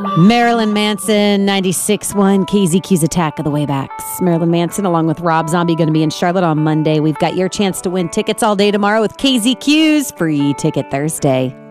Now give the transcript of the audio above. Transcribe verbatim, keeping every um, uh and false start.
Marilyn Manson, ninety-six point one K Z Q's Attack of the Waybacks. Marilyn Manson, along with Rob Zombie, going to be in Charlotte on Monday. We've got your chance to win tickets all day tomorrow with K Z Q's Free Ticket Thursday.